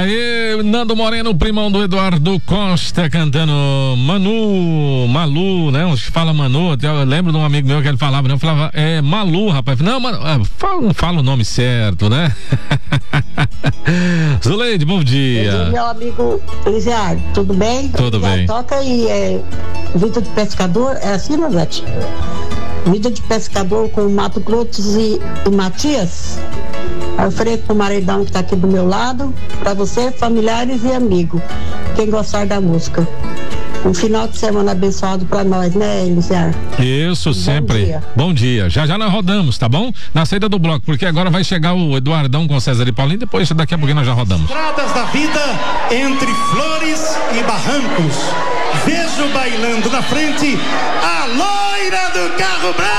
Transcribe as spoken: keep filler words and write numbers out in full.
Aí, Nando Moreno, primão do Eduardo Costa, cantando Manu, Malu, né? Uns fala Manu, eu lembro de um amigo meu que ele falava, né? Eu falava, é Malu, rapaz. Não, mano, fala, não fala o nome certo, né? Zuleide, bom dia. Bom dia, meu amigo Elisiário, tudo bem? Tudo Elisiário, bem. Toca aí, é, Vida de Pescador, é assim, Nazete? Vida de Pescador com Mato Grosso e, e Matias. Eu ofereço pro maridão que tá aqui do meu lado, pra você, familiares e amigos, quem gostar da música. Um final de semana abençoado pra nós, né, Elisiário? Isso, Bom sempre. dia. Bom dia. Já já nós rodamos, tá bom? Na saída do bloco, porque agora vai chegar o Eduardão com César e Paulinho, depois daqui a pouquinho nós já rodamos. Estradas da vida entre flores e barrancos. Vejo bailando na frente a loira do carro branco.